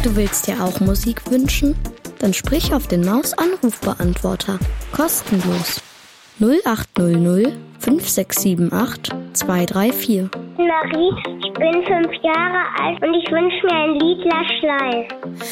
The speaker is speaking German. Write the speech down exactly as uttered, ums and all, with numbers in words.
Du willst dir auch Musik wünschen? Dann sprich auf den Maus-Anrufbeantworter. Kostenlos. null acht null null fünf sechs sieben acht zwei drei vier. Marie, ich bin fünf Jahre alt und ich wünsche mir ein Lied Laschlein.